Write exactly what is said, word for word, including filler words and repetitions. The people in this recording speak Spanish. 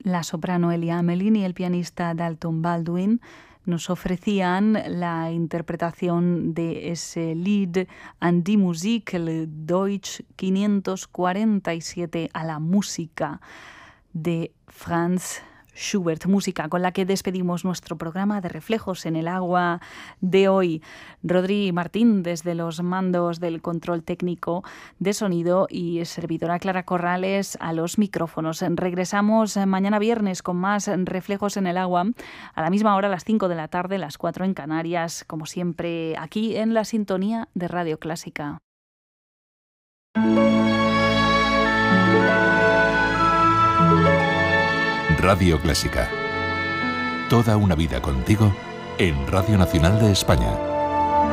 la soprano Elia Amelin y el pianista Dalton Baldwin nos ofrecían la interpretación de ese Lied an die Musik, el Deutsch quinientos cuarenta y siete, a la música de Franz Schubert, música con la que despedimos nuestro programa de Reflejos en el Agua de hoy. Rodri Martín desde los mandos del control técnico de sonido y servidora Clara Corrales a los micrófonos. Regresamos mañana viernes con más Reflejos en el Agua a la misma hora, a las cinco de la tarde, las cuatro en Canarias, como siempre aquí en la sintonía de Radio Clásica. Radio Clásica. Toda una vida contigo en Radio Nacional de España.